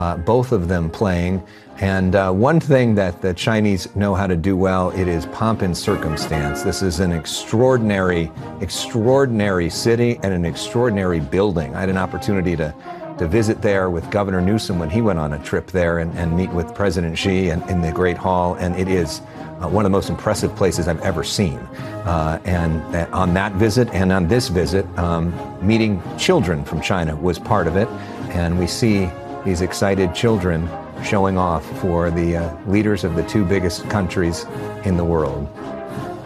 both of them playing. And one thing that the Chinese know how to do well, it is pomp and circumstance. This is an extraordinary city and an extraordinary building. I had an opportunity to visit there with Governor Newsom when he went on a trip there and meet with President Xi in the Great Hall, and it is one of the most impressive places I've ever seen. And on that visit and on this visit, meeting children from China was part of it, and we see these excited children showing off for the leaders of the two biggest countries in the world.